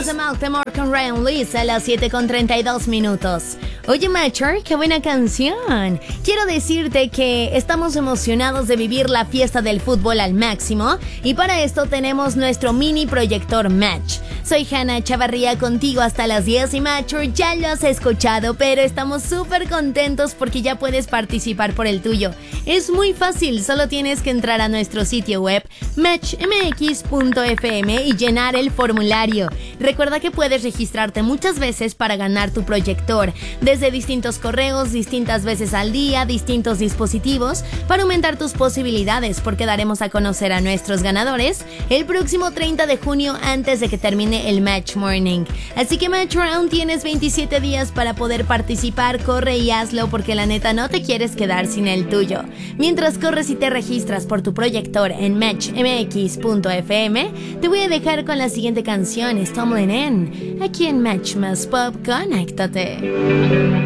Sons of Baltimore con Ryan Lewis a las 7:32. Oye, Macher, qué buena canción. Quiero decirte que estamos emocionados de vivir la fiesta del fútbol al máximo y para esto tenemos nuestro mini proyector Match. Soy Hannah Chavarría contigo hasta las 10 y Macher, ya lo has escuchado, pero estamos súper contentos porque ya puedes participar por el tuyo. Es muy fácil, solo tienes que entrar a nuestro sitio web matchmx.fm y llenar el formulario. Recuerda que puedes registrarte muchas veces para ganar tu proyector, desde distintos correos, distintas veces al día, distintos dispositivos, para aumentar tus posibilidades, porque daremos a conocer a nuestros ganadores el próximo 30 de junio antes de que termine el Match Morning. Así que Match Round, tienes 27 días para poder participar, corre y hazlo porque la neta no te quieres quedar sin el tuyo. Mientras corres y te registras por tu proyector en matchmx.fm, te voy a dejar con la siguiente canción, Stumbling In, aquí en Match Más Pop, conéctate.